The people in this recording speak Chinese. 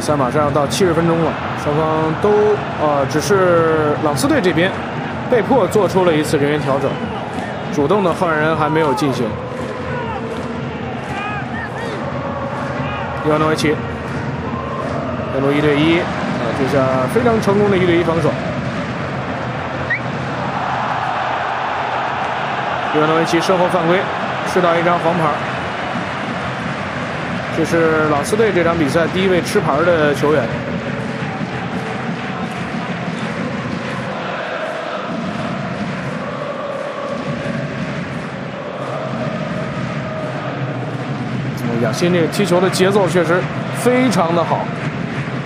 赛马上要到70分钟了，双方都只是朗斯队这边被迫做出了一次人员调整，主动的换人还没有进行。伊万诺维奇，德鲁1对1，这下非常成功的1对1防守。伊万诺维奇身后犯规，吃到一张黄牌。这是朗斯队这场比赛第一位吃牌的球员。亚辛这个踢球的节奏确实非常的好。